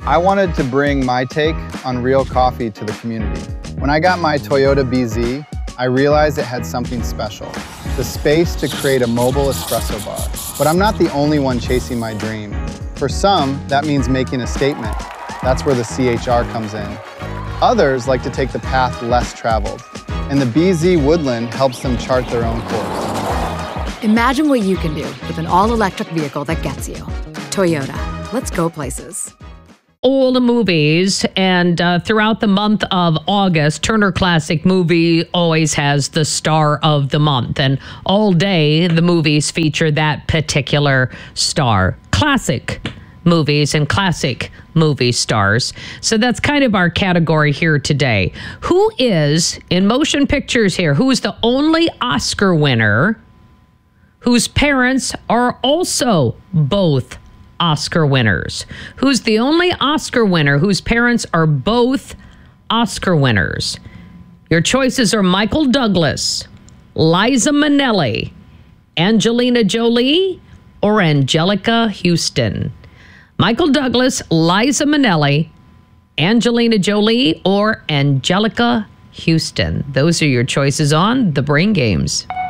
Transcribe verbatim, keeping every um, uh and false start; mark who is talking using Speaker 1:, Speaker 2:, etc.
Speaker 1: I wanted to bring my take on real coffee to the community. When I got my Toyota B Z, I realized it had something special, the space to create a mobile espresso bar. But I'm not the only one chasing my dream. For some, that means making a statement. That's where the C H R comes in. Others like to take the path less traveled, and the B Z Woodland helps them chart their own course.
Speaker 2: Imagine what you can do with an all-electric vehicle that gets you. Toyota, let's go places.
Speaker 3: All the movies, and uh, throughout the month of August, Turner Classic Movie always has the star of the month, and all day the movies feature that particular star. Classic movies and classic movie stars. So that's kind of our category here today. Who is, in motion pictures here, who is the only Oscar winner whose parents are also both Oscar winners? Who's the only Oscar winner whose parents are both Oscar winners? Your choices are Michael Douglas, Liza Minnelli, Angelina Jolie, or Angelica Houston. Michael Douglas, Liza Minnelli, Angelina Jolie, or Angelica Houston. Those are your choices on The Brain Games.